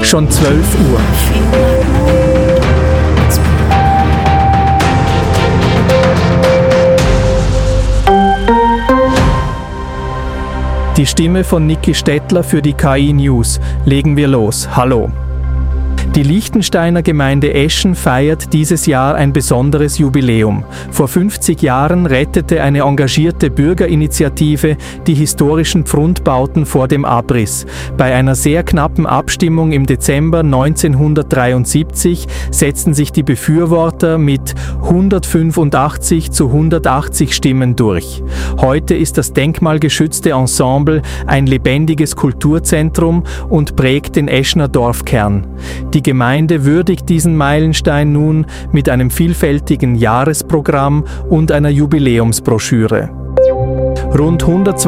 Schon 12 Uhr. Die Stimme von Niki Stettler für die KI News. Legen wir los. Hallo. Die Liechtensteiner Gemeinde Eschen feiert dieses Jahr ein besonderes Jubiläum. Vor 50 Jahren rettete eine engagierte Bürgerinitiative die historischen Pfrundbauten vor dem Abriss. Bei einer sehr knappen Abstimmung im Dezember 1973 setzten sich die Befürworter mit 185 zu 180 Stimmen durch. Heute ist das denkmalgeschützte Ensemble ein lebendiges Kulturzentrum und prägt den Eschner Dorfkern. Die Gemeinde würdigt diesen Meilenstein nun mit einem vielfältigen Jahresprogramm und einer Jubiläumsbroschüre. Rund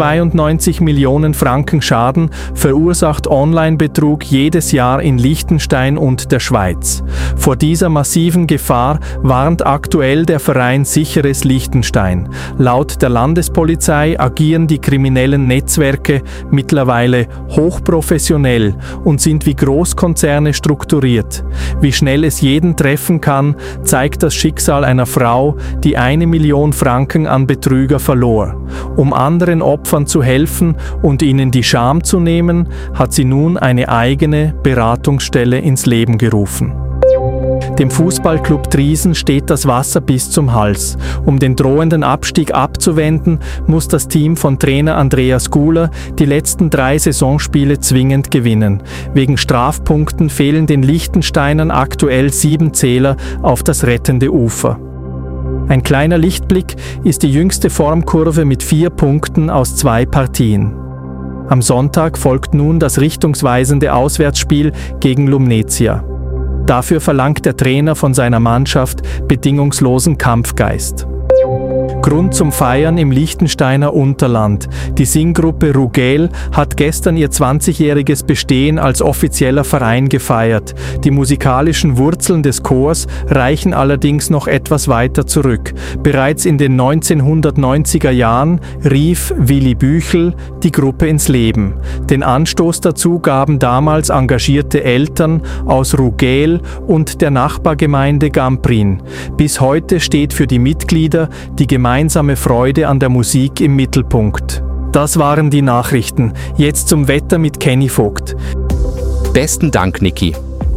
192 Millionen Franken Schaden verursacht Online-Betrug jedes Jahr in Liechtenstein und der Schweiz. Vor dieser massiven Gefahr warnt aktuell der Verein Sicheres Liechtenstein. Laut der Landespolizei agieren die kriminellen Netzwerke mittlerweile hochprofessionell und sind wie Großkonzerne strukturiert. Wie schnell es jeden treffen kann, zeigt das Schicksal einer Frau, die 1 Million Franken an Betrüger verlor. Um anderen Opfern zu helfen und ihnen die Scham zu nehmen, hat sie nun eine eigene Beratungsstelle ins Leben gerufen. Dem Fußballclub Triesen steht das Wasser bis zum Hals. Um den drohenden Abstieg abzuwenden, muss das Team von Trainer Andreas Guler die letzten 3 Saisonspiele zwingend gewinnen. Wegen Strafpunkten fehlen den Liechtensteinern aktuell 7 Zähler auf das rettende Ufer. Ein kleiner Lichtblick ist die jüngste Formkurve mit 4 Punkten aus 2 Partien. Am Sonntag folgt nun das richtungsweisende Auswärtsspiel gegen Lumnezia. Dafür verlangt der Trainer von seiner Mannschaft bedingungslosen Kampfgeist. Grund zum Feiern im Liechtensteiner Unterland. Die Singgruppe Rugel hat gestern ihr 20-jähriges Bestehen als offizieller Verein gefeiert. Die musikalischen Wurzeln des Chors reichen allerdings noch etwas weiter zurück. Bereits in den 1990er Jahren rief Willi Büchel die Gruppe ins Leben. Den Anstoß dazu gaben damals engagierte Eltern aus Rugel und der Nachbargemeinde Gamprin. Bis heute steht für die Mitglieder die gemeinsame Freude an der Musik im Mittelpunkt. Das waren die Nachrichten. Jetzt zum Wetter mit Kenny Vogt. Besten Dank, Niki.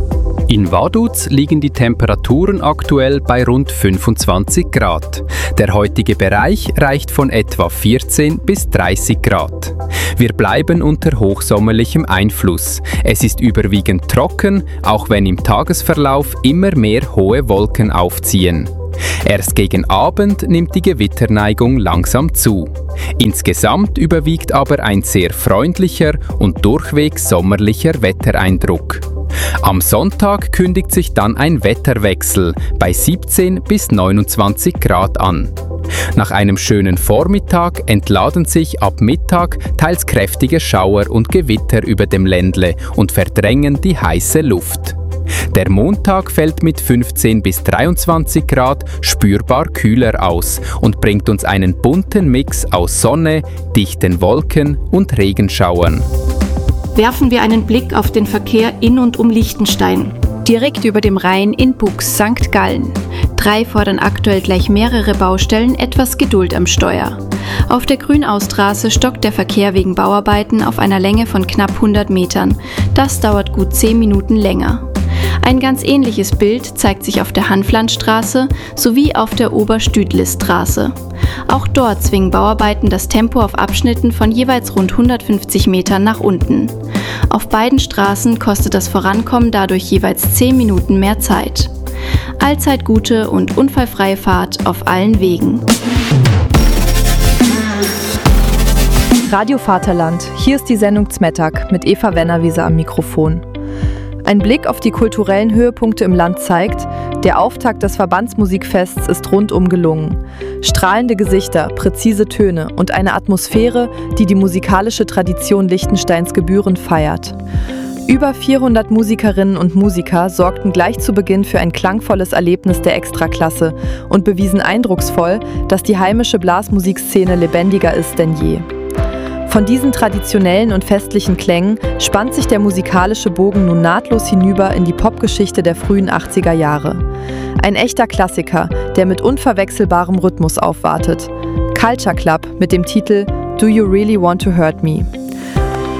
In Vaduz liegen die Temperaturen aktuell bei rund 25 Grad. Der heutige Bereich reicht von etwa 14 bis 30 Grad. Wir bleiben unter hochsommerlichem Einfluss. Es ist überwiegend trocken, auch wenn im Tagesverlauf immer mehr hohe Wolken aufziehen. Erst gegen Abend nimmt die Gewitterneigung langsam zu. Insgesamt überwiegt aber ein sehr freundlicher und durchwegs sommerlicher Wettereindruck. Am Sonntag kündigt sich dann ein Wetterwechsel bei 17 bis 29 Grad an. Nach einem schönen Vormittag entladen sich ab Mittag teils kräftige Schauer und Gewitter über dem Ländle und verdrängen die heiße Luft. Der Montag fällt mit 15 bis 23 Grad spürbar kühler aus und bringt uns einen bunten Mix aus Sonne, dichten Wolken und Regenschauern. Werfen wir einen Blick auf den Verkehr in und um Liechtenstein. Direkt über dem Rhein in Bux, St. Gallen. 3 fordern aktuell gleich mehrere Baustellen etwas Geduld am Steuer. Auf der Grünaustraße stockt der Verkehr wegen Bauarbeiten auf einer Länge von knapp 100 Metern. Das dauert gut 10 Minuten länger. Ein ganz ähnliches Bild zeigt sich auf der Hanflandstraße sowie auf der Oberstüdlisstraße. Auch dort zwingen Bauarbeiten das Tempo auf Abschnitten von jeweils rund 150 Metern nach unten. Auf beiden Straßen kostet das Vorankommen dadurch jeweils 10 Minuten mehr Zeit. Allzeit gute und unfallfreie Fahrt auf allen Wegen. Radio Vaterland, hier ist die Sendung Zmettag mit Eva Wennerwiese am Mikrofon. Ein Blick auf die kulturellen Höhepunkte im Land zeigt, der Auftakt des Verbandsmusikfests ist rundum gelungen. Strahlende Gesichter, präzise Töne und eine Atmosphäre, die die musikalische Tradition Liechtensteins gebührend feiert. Über 400 Musikerinnen und Musiker sorgten gleich zu Beginn für ein klangvolles Erlebnis der Extraklasse und bewiesen eindrucksvoll, dass die heimische Blasmusikszene lebendiger ist denn je. Von diesen traditionellen und festlichen Klängen spannt sich der musikalische Bogen nun nahtlos hinüber in die Popgeschichte der frühen 80er Jahre. Ein echter Klassiker, der mit unverwechselbarem Rhythmus aufwartet. Culture Club mit dem Titel Do You Really Want to Hurt Me?